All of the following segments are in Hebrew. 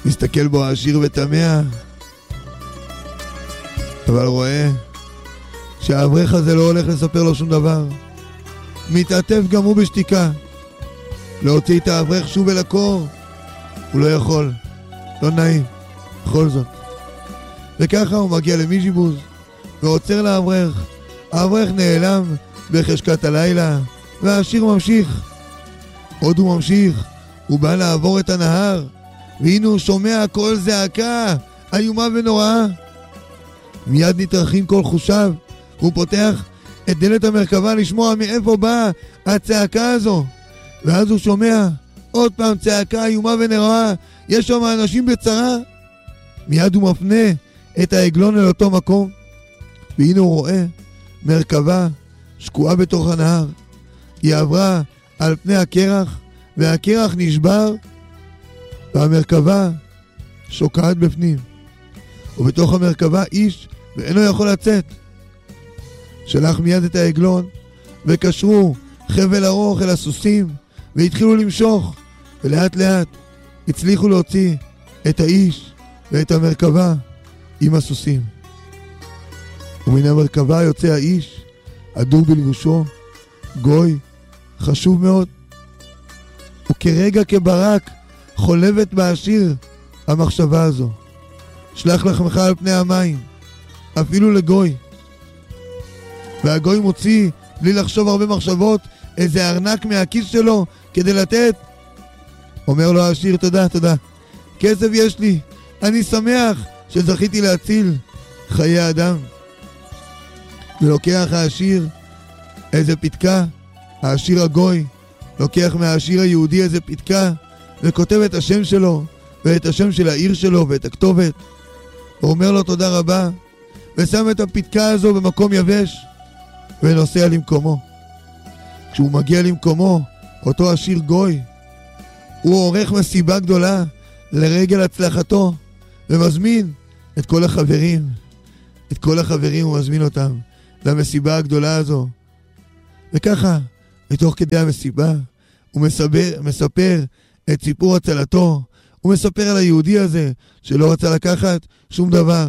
מסתכל בו העשיר ותמה, אבל רואה שהאברך הזה לא הולך לספר לו שום דבר. מתעטף גם הוא בשתיקה. להוציא את האברך שוב אל הקור הוא לא יכול, לא נעים בכל זאת. וככה הוא מגיע למיז'יבוז ועוצר לאברך. האברך נעלם בחשכת הלילה, והעשיר ממשיך. עוד הוא ממשיך, הוא בא לעבור את הנהר, והנה הוא שומע קול זעקה איומה ונוראה. מיד נתרחים כל חושיו, הוא פותח את דלת המרכבה לשמוע מאיפה באה הצעקה הזו, ואז הוא שומע עוד פעם צעקה איומה ונוראה, יש שם אנשים בצרה. מיד הוא מפנה את העגלון אל אותו מקום, והנה הוא רואה מרכבה שקועה בתוך הנהר. היא עברה על פני הקרח, והקרח נשבר, והמרכבה שוקעת בפנים, ובתוך המרכבה איש ואינו יכול לצאת. שלח מיד את העגלון וקשרו חבל ארוך אל הסוסים והתחילו למשוך, ולאט לאט הצליחו להוציא את האיש ואת המרכבה עם הסוסים. ומן המרכבה יוצא האיש אדור בלבושו, גוי חשוב מאוד, וכרגע כברק חולבת בעשיר המחשבה הזו, שלח לחמך על פני המים אפילו לגוי. והגוי מוציא בלי לחשוב הרבה מחשבות איזה ארנק מהכיס שלו כדי לתת. אומר לו העשיר, תודה, תודה, כסף יש לי, אני שמח שזכיתי להציל חיי אדם. ולוקח העשיר איזה פתקה, העשיר הגוי לוקח מהעשיר היהודי איזה פתקה וכותב את השם שלו ואת השם של העיר שלו ואת הכתובת. הוא אומר לו תודה רבה, ושם את הפתקה הזו במקום יבש ונוסע למקומו. כשהוא מגיע למקומו, אותו עשיר גוי, הוא עורך מסיבה גדולה לרגל הצלחתו, ומזמין את כל החברים. את כל החברים הוא מזמין אותם למסיבה הגדולה הזו. וככה, בתוך כדי המסיבה, הוא מספר את סיפור הצלתו. הוא מספר על היהודי הזה שלא רצה לקחת שום דבר.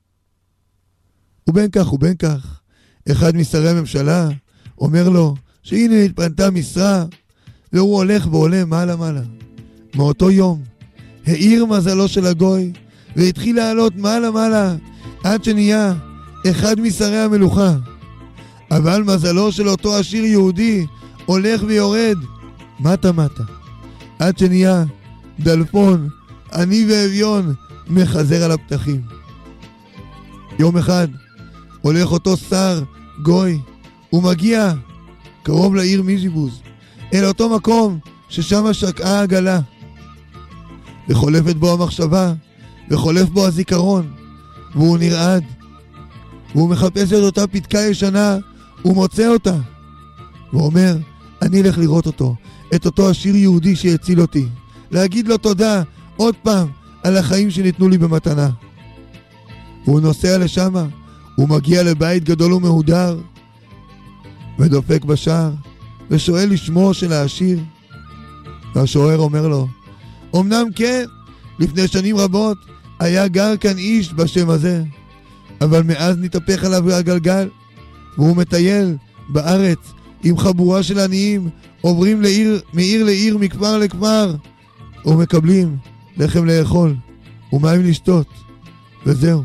ובין כך, אחד משרי הממשלה אומר לו שהנה התפנתה משרה, והוא הולך ועולה מעלה. מאותו יום העיר מזלו של הגוי והתחיל לעלות מעלה עד שנהיה אחד משרי המלוכה. אבל מזלו של אותו עשיר יהודי הולך ויורד מטה עד שנהיה דלפון עני ואביון מחזר על הפתחים. יום אחד הולך אותו שר גוי, הוא מגיע קרוב לעיר מיז'יבוז, אל אותו מקום ששם שקעה העגלה, וחולפת בו המחשבה וחולף בו הזיכרון, והוא נרעד, והוא מחפש את אותה פתקה ישנה, הוא מוצא אותה, והוא אומר אני אלך לראות אותו, את אותו עשיר יהודי שהציל אותי, להגיד לו תודה עוד פעם על החיים שניתנו לי במתנה. הוא נוסע לשם, הוא מגיע לבית גדול ומהודר ודופק בשער ושואל לשמו של העשיר. והשוער אומר לו, אמנם כן, לפני שנים רבות היה גר כאן איש בשם הזה, אבל מאז נתהפך עליו הגלגל והוא מטייל בארץ עם חבורה של עניים, עוברים מעיר לעיר, מכפר לכפר, ומקבלים לחם לאכול ומים לשתות, וזהו.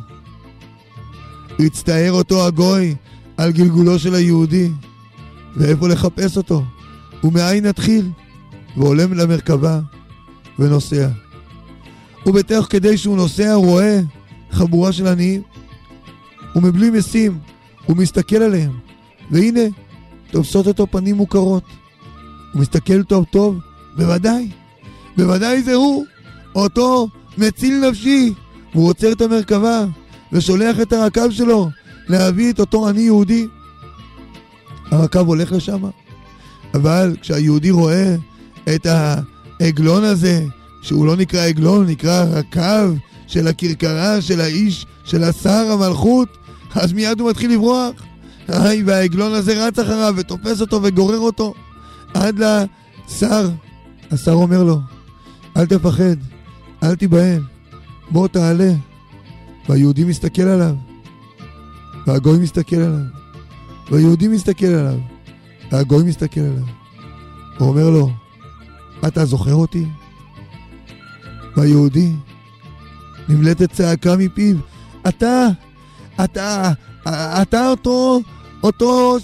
הצטער אותו הגוי על גלגולו של היהודי, ואיפה לחפש אותו, ומאין נתחיל, ועולה למרכבה ונוסע. ובתוך כדי שהוא נוסע הוא רואה חבורה של עניים, ומבלי משים הוא מסתכל עליהם, והנה תופסות אותו פנים מוכרות. הוא מסתכל טוב, בוודאי זה הוא, אותו מציל נפשי. הוא עוצר את המרכבה ושולח את הרכב שלו להביא את אותו עני יהודי. הרכב הולך לשם, אבל כשהיהודי רואה את העגלון הזה, שהוא לא נקרא עגלון, נקרא רכב של הכרכרה של האיש, של השר המלכות, אז מיד הוא מתחיל לברוח. והעגלון הזה רץ אחריו ותופס אותו וגורר אותו עד לשר. השר אומר לו, אל תפחד, אל תיבהל, בוא תעלה. והיהודי מסתכל עליו, והגוי מסתכל עליו, והיהודי מסתכל עליו, והגוי מסתכל עליו. הוא אומר לו, אתה זוכר אותי? והיהודי נמלטת צעקה מפיו, אתה אותו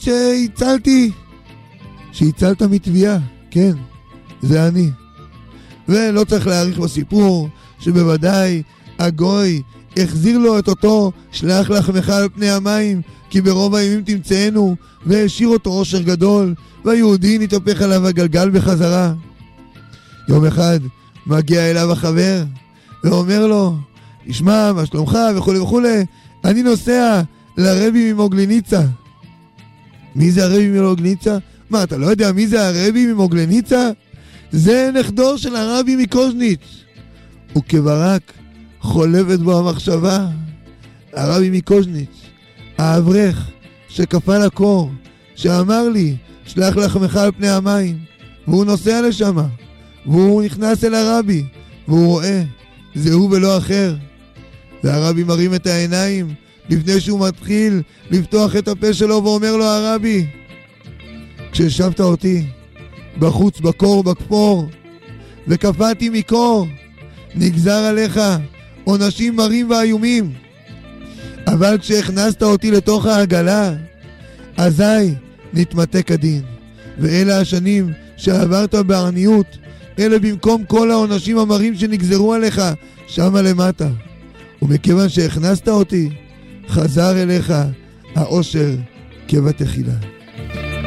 שהצלת מתביעה. כן, זה אני. ולא צריך להאריך בסיפור שבוודאי הגוי החזיר לו את אותו שלח לחמך על פני המים כי ברוב הימים תמצאנו, והשאיר אותו עושר גדול, והיהודי נתהפך עליו הגלגל בחזרה. יום אחד מגיע אליו החבר ואומר לו, תשמע, מה שלומך וכו' וכו', אני נוסע לרבי ממוגלניצה. מי זה הרבי ממוגלניצה? מה, אתה לא יודע מי זה הרבי ממוגלניצה? זה נכדו של הרבי מקוז'ניץ. וכברק חולבת בו המחשבה, הרבי מקוז'ניץ, האברך שכפה לקור, שאמר לי שלח לחמך על פני המים, והוא נוסע לשם, והוא נכנס אל הרבי, והוא רואה, זה הוא ולא אחר. והרבי מרים את העיניים לפני שהוא מתחיל לפתוח את הפה שלו, ואומר לו הרבי, כששבת אותי בחוץ בקור בכפור וקפאתי מקור, נגזר עליך עונשים מרים ואיומים, אבל כשהכנסת אותי לתוך העגלה, אזי נתמתק הדין. ואלה השנים שעברת בעניות, אלה במקום כל העונשים המרים שנגזרו עליך שמה למטה. ומכיוון שהכנסת אותי, חזר אליך העושר כבתחילה.